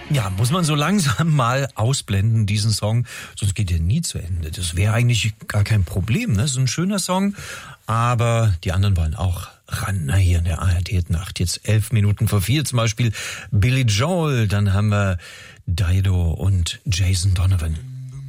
Ja, muss man so langsam mal ausblenden, diesen Song, sonst geht er nie zu Ende. Das wäre eigentlich gar kein Problem, ne? So ein schöner Song, aber die anderen wollen auch ran, na, hier in der ARD-Nacht. Jetzt 4:11 zum Beispiel Billy Joel, dann haben wir Dido und Jason Donovan.